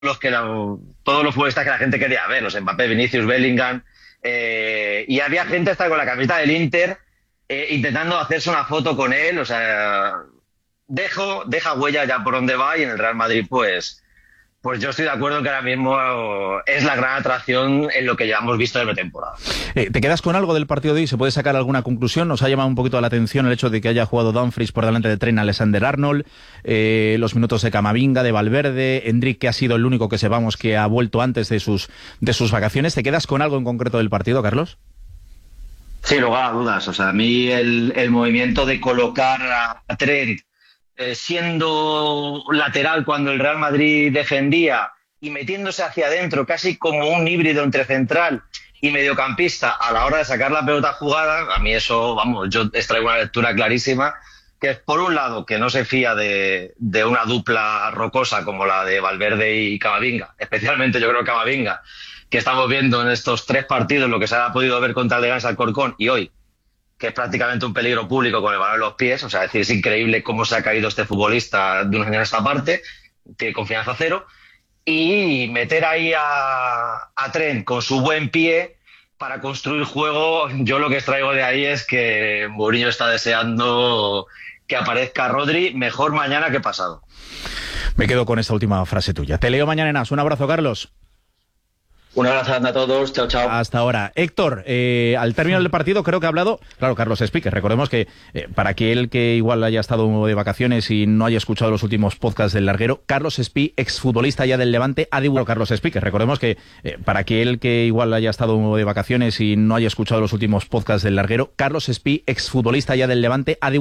todos los futbolistas que la gente quería ver, los Mbappé, Vinicius, Bellingham, y había gente hasta con la camiseta del Inter intentando hacerse una foto con él. O sea, deja huella ya por donde va, y en el Real Madrid pues yo estoy de acuerdo en que ahora mismo es la gran atracción en lo que llevamos visto de pretemporada. ¿Te quedas con algo del partido de hoy? ¿Se puede sacar alguna conclusión? Nos ha llamado un poquito la atención el hecho de que haya jugado Dumfries por delante de Trent Alexander-Arnold, los minutos de Camavinga, de Valverde, Endrick, que ha sido el único que sepamos que ha vuelto antes de sus vacaciones. ¿Te quedas con algo en concreto del partido, Carlos? Sí, lugar a dudas. O sea, a mí el movimiento de colocar a Trent siendo lateral cuando el Real Madrid defendía y metiéndose hacia adentro, casi como un híbrido entre central y mediocampista a la hora de sacar la pelota jugada, a mí eso, vamos, yo extraigo una lectura clarísima, que es, por un lado, que no se fía de una dupla rocosa como la de Valverde y Camavinga, especialmente yo creo Camavinga, que estamos viendo en estos 3 partidos lo que se ha podido ver contra el Leganés Alcorcón, y hoy que es prácticamente un peligro público con el balón en los pies. O sea, es decir, es increíble cómo se ha caído este futbolista de unos años a esta parte, tiene confianza cero, y meter ahí a Trent con su buen pie para construir juego. Yo lo que extraigo de ahí es que Mourinho está deseando que aparezca Rodri mejor mañana que pasado. Me quedo con esta última frase tuya. Te leo mañana en AS. Un abrazo, Carlos. Un abrazo a todos, chao, chao. Hasta ahora. Héctor, al término del partido creo que ha hablado, claro, Carlos Espí, que recordemos que para aquel que igual haya estado de vacaciones y no haya escuchado los últimos podcasts del Larguero, Carlos Espí, exfutbolista ya del Levante, ha divulgado. Carlos Espí, que recordemos que para aquel que igual haya estado de vacaciones y no haya escuchado los últimos podcasts del Larguero, Carlos Espí, exfutbolista ya del Levante, ha divulgado